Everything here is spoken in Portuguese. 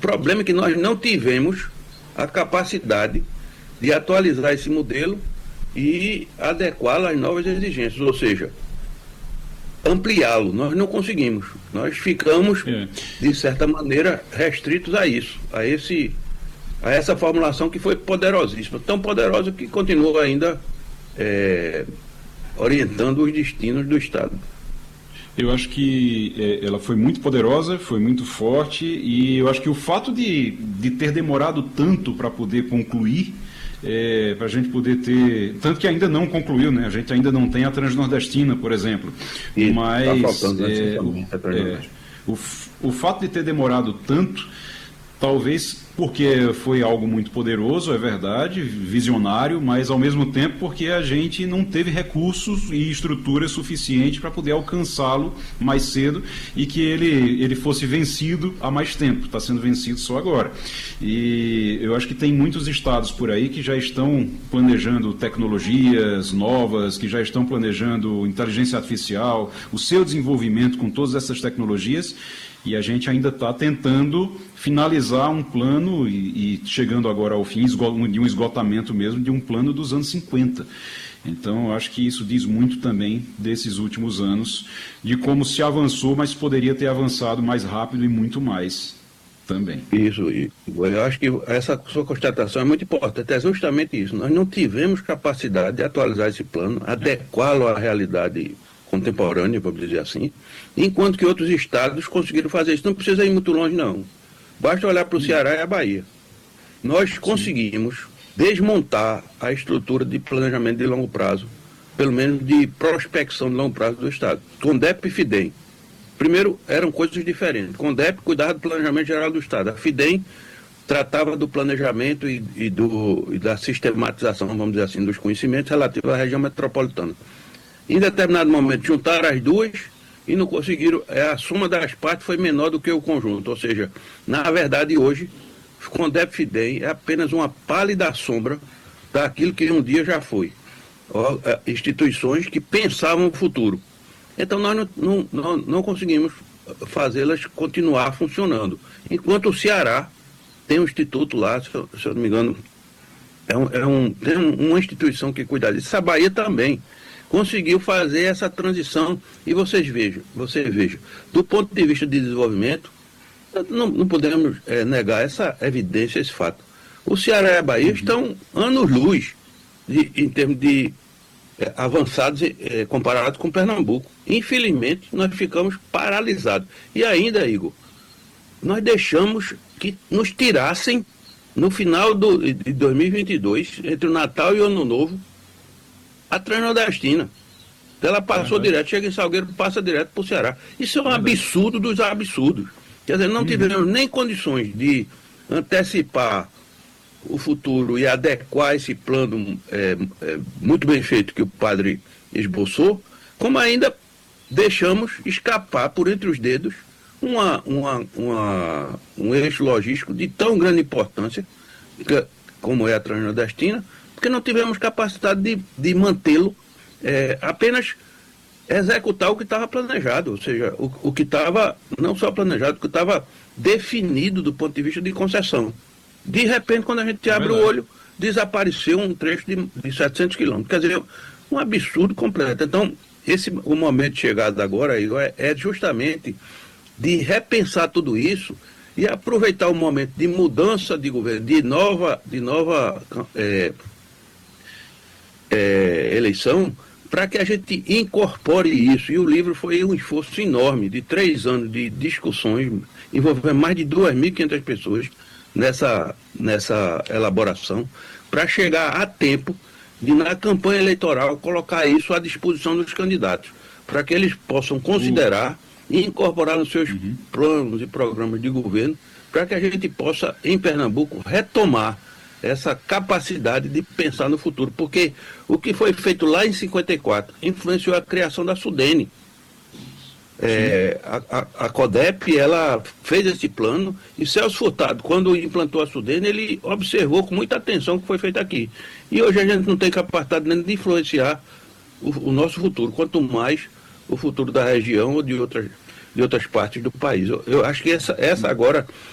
problema é que nós não tivemos a capacidade de atualizar esse modelo e adequá-lo às novas exigências, ou seja, ampliá-lo. Nós não conseguimos. Nós ficamos, de certa maneira, restritos a isso, a essa formulação que foi poderosíssima, tão poderosa que continua ainda orientando os destinos do Estado. Eu acho que ela foi muito poderosa, foi muito forte, e eu acho que o fato de ter demorado tanto para poder concluir, para a gente poder ter... Tanto que ainda não concluiu, né? A gente ainda não tem a Transnordestina, por exemplo. Isso, mas tá faltando, o fato de ter demorado tanto, talvez porque foi algo muito poderoso, é verdade, visionário, mas ao mesmo tempo porque a gente não teve recursos e estrutura suficiente para poder alcançá-lo mais cedo e que ele fosse vencido há mais tempo. Está sendo vencido só agora. E eu acho que tem muitos estados por aí que já estão planejando tecnologias novas, que já estão planejando inteligência artificial, o seu desenvolvimento com todas essas tecnologias, e a gente ainda está tentando finalizar um plano e chegando agora ao fim de um esgotamento mesmo de um plano dos anos 50. Então, eu acho que isso diz muito também desses últimos anos, de como se avançou, mas poderia ter avançado mais rápido e muito mais também. Isso, eu acho que essa sua constatação é muito importante, é justamente isso. Nós não tivemos capacidade de atualizar esse plano, adequá-lo à realidade contemporânea, vamos dizer assim, enquanto que outros estados conseguiram fazer isso. Não precisa ir muito longe, não. Basta olhar para o Ceará e a Bahia. Nós conseguimos desmontar a estrutura de planejamento de longo prazo, pelo menos de prospecção de longo prazo do estado. CONDEP e FIDEM. Primeiro, eram coisas diferentes. CONDEP cuidava do planejamento geral do estado. A FIDEM tratava do planejamento e da sistematização, vamos dizer assim, dos conhecimentos relativos à região metropolitana. Em determinado momento juntaram as duas e não conseguiram, a soma das partes foi menor do que o conjunto, ou seja, na verdade hoje, o CONDEP FIDEM é apenas uma pálida sombra daquilo que um dia já foi. Instituições que pensavam o futuro. Então nós não conseguimos fazê-las continuar funcionando. Enquanto o Ceará tem um instituto lá, se eu não me engano, tem uma instituição que cuida disso. A Bahia também conseguiu fazer essa transição, e você veja, do ponto de vista de desenvolvimento, não podemos negar essa evidência, esse fato. O Ceará e a Bahia estão anos-luz em termos de avançados comparados com Pernambuco. Infelizmente, nós ficamos paralisados. E ainda, Igor, nós deixamos que nos tirassem no final de 2022, entre o Natal e o Ano Novo, a Transnordestina. Ela passou direto, chega em Salgueiro, passa direto para o Ceará. Isso é um absurdo dos absurdos. Quer dizer, não tivemos nem condições de antecipar o futuro e adequar esse plano muito bem feito que o padre esboçou, como ainda deixamos escapar por entre os dedos um eixo logístico de tão grande importância como é a Transnordestina, porque não tivemos capacidade de mantê-lo, apenas executar o que estava planejado, ou seja, o que estava não só planejado, o que estava definido do ponto de vista de concessão. De repente, quando a gente abre o olho, desapareceu um trecho de 700 quilômetros. Quer dizer, um absurdo completo. Então, o momento chegado agora é justamente de repensar tudo isso e aproveitar o momento de mudança de governo, de nova eleição, para que a gente incorpore isso. E o livro foi um esforço enorme, de 3 anos de discussões, envolvendo mais de 2.500 pessoas nessa elaboração, para chegar a tempo de, na campanha eleitoral, colocar isso à disposição dos candidatos, para que eles possam considerar e incorporar nos seus planos e programas de governo, para que a gente possa, em Pernambuco, retomar essa capacidade de pensar no futuro, porque o que foi feito lá em 54 influenciou a criação da SUDENE. A CODEP, ela fez esse plano, e Celso Furtado, quando implantou a SUDENE, ele observou com muita atenção o que foi feito aqui. E hoje a gente não tem capacidade nem de influenciar o nosso futuro, quanto mais o futuro da região ou de outras partes do país. Eu acho que essa agora